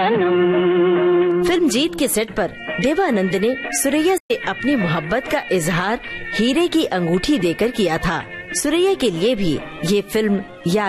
सनम। Film जीत के set पर देवानंद ने सुरैया से अपनी मोहब्बत का इजहार हीरे की अंगूठी देकर किया था। सुरैया के लिए भी ये फिल्म याद